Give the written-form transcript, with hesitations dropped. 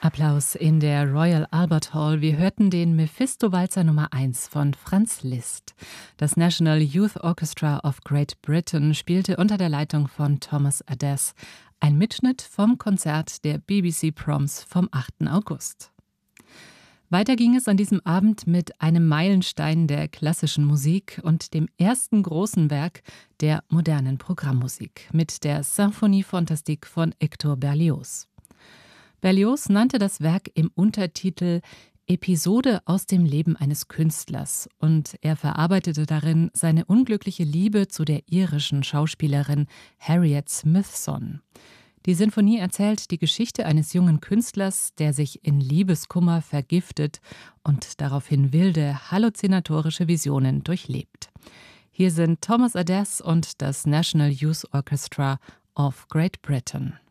Applaus in der Royal Albert Hall. Wir hörten den Mephisto-Walzer Nummer 1 von Franz Liszt. Das National Youth Orchestra of Great Britain spielte unter der Leitung von Thomas Adès ein Mitschnitt vom Konzert der BBC Proms vom 8. August. Weiter ging es an diesem Abend mit einem Meilenstein der klassischen Musik und dem ersten großen Werk der modernen Programmmusik mit der Symphonie Fantastique von Hector Berlioz. Berlioz nannte das Werk im Untertitel Episode aus dem Leben eines Künstlers und er verarbeitete darin seine unglückliche Liebe zu der irischen Schauspielerin Harriet Smithson. Die Sinfonie erzählt die Geschichte eines jungen Künstlers, der sich in Liebeskummer vergiftet und daraufhin wilde, halluzinatorische Visionen durchlebt. Hier sind Thomas Adès und das National Youth Orchestra of Great Britain.